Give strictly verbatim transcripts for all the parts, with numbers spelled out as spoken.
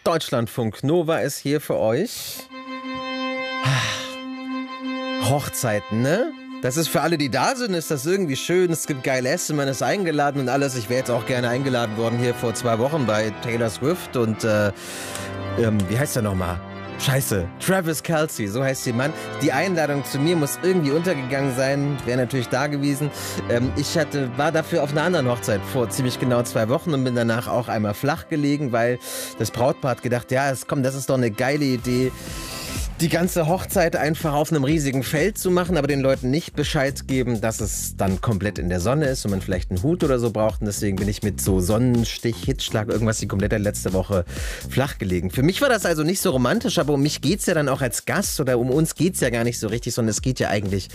Deutschlandfunk Nova ist hier für euch. Hochzeiten, ne? Das ist für alle, die da sind, ist das irgendwie schön. Es gibt geile Essen, man ist eingeladen und alles. Ich wäre jetzt auch gerne eingeladen worden hier vor zwei Wochen bei Taylor Swift und äh, ähm, wie heißt der nochmal? Scheiße, Travis Kelce, so heißt der Mann. Die Einladung zu mir muss irgendwie untergegangen sein, wäre natürlich da gewesen. Ähm, ich hatte, war dafür auf einer anderen Hochzeit vor ziemlich genau zwei Wochen und bin danach auch einmal flach gelegen, weil das Brautpaar hat gedacht, ja, es, komm, das ist doch eine geile Idee, die ganze Hochzeit einfach auf einem riesigen Feld zu machen, aber den Leuten nicht Bescheid geben, dass es dann komplett in der Sonne ist und man vielleicht einen Hut oder so braucht. Und deswegen bin ich mit so Sonnenstich, Hitzschlag, irgendwas die komplette letzte Woche flach gelegen. Für mich war das also nicht so romantisch, aber um mich geht's ja dann auch als Gast oder um uns geht's ja gar nicht so richtig, sondern es geht ja eigentlich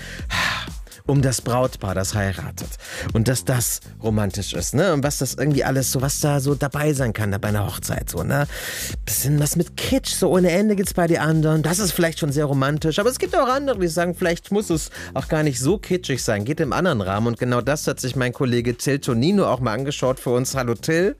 um das Brautpaar, das heiratet. Und dass das romantisch ist, ne? Und was das irgendwie alles so, was da so dabei sein kann, da bei einer Hochzeit, so, ne? Bisschen was mit Kitsch, so ohne Ende gibt's bei den anderen. Das ist vielleicht schon sehr romantisch. Aber es gibt auch andere, die sagen, vielleicht muss es auch gar nicht so kitschig sein. Geht im anderen Rahmen. Und genau das hat sich mein Kollege Till Tonino auch mal angeschaut für uns. Hallo Till.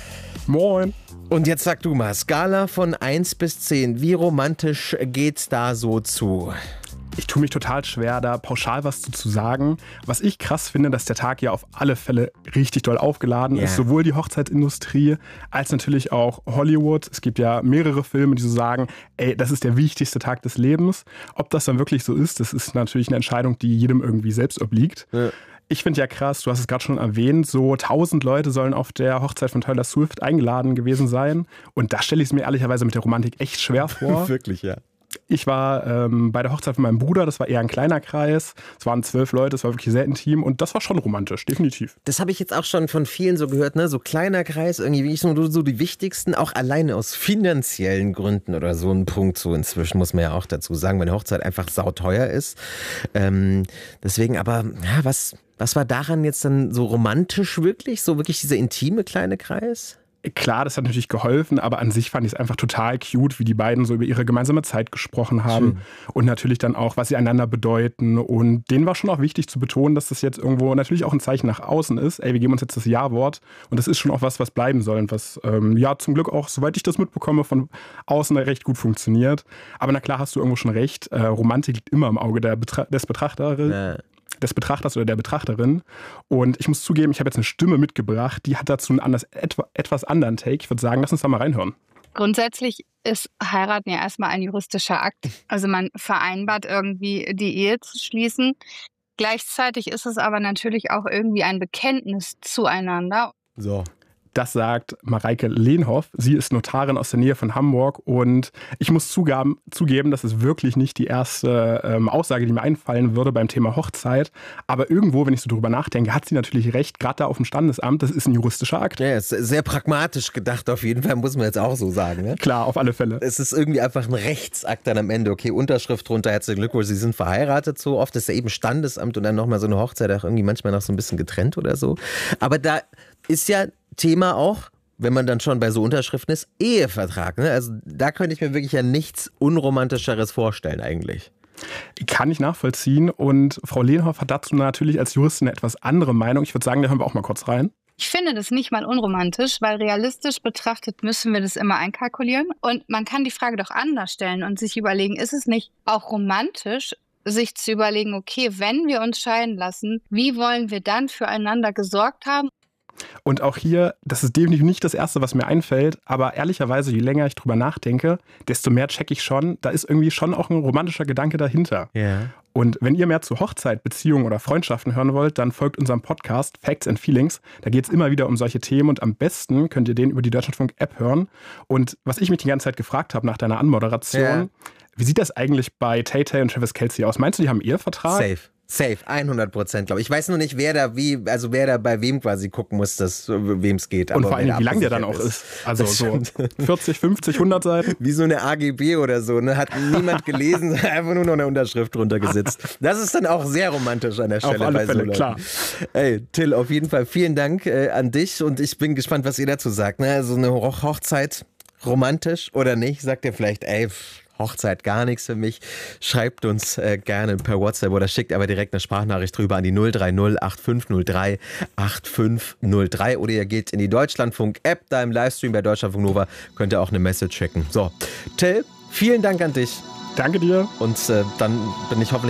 Moin. Und jetzt sag du mal, Skala von eins bis zehn, wie romantisch geht's da so zu? Ich tue mich total schwer, da pauschal was zu sagen. Was ich krass finde, dass der Tag ja auf alle Fälle richtig doll aufgeladen yeah. ist. Sowohl die Hochzeitsindustrie als natürlich auch Hollywood. Es gibt ja mehrere Filme, die so sagen, ey, das ist der wichtigste Tag des Lebens. Ob das dann wirklich so ist, das ist natürlich eine Entscheidung, die jedem irgendwie selbst obliegt. Ja. Ich finde ja krass, du hast es gerade schon erwähnt, so tausend Leute sollen auf der Hochzeit von Taylor Swift eingeladen gewesen sein. Und da stelle ich es mir ehrlicherweise mit der Romantik echt schwer vor. Wirklich, ja. Ich war ähm, bei der Hochzeit von meinem Bruder, das war eher ein kleiner Kreis. Es waren zwölf Leute, es war wirklich sehr intim und das war schon romantisch, definitiv. Das habe ich jetzt auch schon von vielen so gehört, ne? So kleiner Kreis, irgendwie wirklich so, so die wichtigsten, auch alleine aus finanziellen Gründen oder so ein Punkt. So inzwischen muss man ja auch dazu sagen, weil eine Hochzeit einfach sauteuer ist. Ähm, deswegen aber, ja, was, was war daran jetzt dann so romantisch wirklich? So wirklich dieser intime kleine Kreis? Klar, das hat natürlich geholfen, aber an sich fand ich es einfach total cute, wie die beiden so über ihre gemeinsame Zeit gesprochen haben. Schön. Und natürlich dann auch, was sie einander bedeuten. Und denen war schon auch wichtig zu betonen, dass das jetzt irgendwo natürlich auch ein Zeichen nach außen ist. Ey, wir geben uns jetzt das Ja-Wort. Und das ist schon auch was, was bleiben soll und was ähm, ja zum Glück auch, soweit ich das mitbekomme, von außen recht gut funktioniert. Aber na klar, hast du irgendwo schon recht. Äh, Romantik liegt immer im Auge der Betra- des Betrachters. Ja. des Betrachters oder der Betrachterin. Und ich muss zugeben, ich habe jetzt eine Stimme mitgebracht, die hat dazu einen anders, etwa, etwas anderen Take. Ich würde sagen, lass uns da mal reinhören. Grundsätzlich ist Heiraten ja erstmal ein juristischer Akt. Also man vereinbart irgendwie, die Ehe zu schließen. Gleichzeitig ist es aber natürlich auch irgendwie ein Bekenntnis zueinander. So. Das sagt Mareike Lehnhoff. Sie ist Notarin aus der Nähe von Hamburg und ich muss zugeben, zugeben das ist wirklich nicht die erste ähm, Aussage, die mir einfallen würde beim Thema Hochzeit. Aber irgendwo, wenn ich so drüber nachdenke, hat sie natürlich recht, gerade da auf dem Standesamt, das ist ein juristischer Akt. Ja, ist sehr pragmatisch gedacht auf jeden Fall, muss man jetzt auch so sagen. Ne? Klar, auf alle Fälle. Es ist irgendwie einfach ein Rechtsakt dann am Ende. Okay, Unterschrift drunter, herzlichen Glückwunsch, Sie sind verheiratet. So oft ist ja eben Standesamt und dann nochmal so eine Hochzeit auch irgendwie manchmal noch so ein bisschen getrennt oder so. Aber da ist ja Thema auch, wenn man dann schon bei so Unterschriften ist, Ehevertrag. Ne? Also da könnte ich mir wirklich ja nichts Unromantischeres vorstellen eigentlich. Kann ich nachvollziehen und Frau Lehnhoff hat dazu natürlich als Juristin eine etwas andere Meinung. Ich würde sagen, da hören wir auch mal kurz rein. Ich finde das nicht mal unromantisch, weil realistisch betrachtet müssen wir das immer einkalkulieren. Und man kann die Frage doch anders stellen und sich überlegen, ist es nicht auch romantisch, sich zu überlegen, okay, wenn wir uns scheiden lassen, wie wollen wir dann füreinander gesorgt haben? Und auch hier, das ist definitiv nicht das Erste, was mir einfällt, aber ehrlicherweise, je länger ich drüber nachdenke, desto mehr checke ich schon, da ist irgendwie schon auch ein romantischer Gedanke dahinter. Yeah. Und wenn ihr mehr zu Hochzeit, Beziehungen oder Freundschaften hören wollt, dann folgt unserem Podcast Facts and Feelings. Da geht es immer wieder um solche Themen und am besten könnt ihr den über die Deutschlandfunk-App hören. Und was ich mich die ganze Zeit gefragt habe nach deiner Anmoderation, yeah. Wie sieht das eigentlich bei Tay-Tay und Travis Kelce aus? Meinst du, die haben einen Ehevertrag? Safe. Safe, hundert Prozent, glaube ich. Ich weiß nur nicht, wer da wie, also wer da bei wem quasi gucken muss, wem es geht. Und vor allem, wie lang der dann auch ist. Also so vierzig, fünfzig, hundert Seiten. Wie so eine A G B oder so, ne? Hat niemand gelesen, einfach nur noch eine Unterschrift drunter gesetzt. Das ist dann auch sehr romantisch an der Stelle. Auf alle bei Fälle, so klar. Ey, Till, auf jeden Fall vielen Dank äh, an dich und ich bin gespannt, was ihr dazu sagt. Ne? Also eine Hochzeit, romantisch oder nicht, sagt ihr vielleicht, ey, Hochzeit gar nichts für mich, schreibt uns äh, gerne per WhatsApp oder schickt aber direkt eine Sprachnachricht drüber an die null drei null acht fünf null drei acht fünf null drei oder ihr geht in die Deutschlandfunk-App, da im Livestream bei Deutschlandfunk Nova könnt ihr auch eine Message checken. So, Till, vielen Dank an dich. Danke dir. Und äh, dann bin ich hoffentlich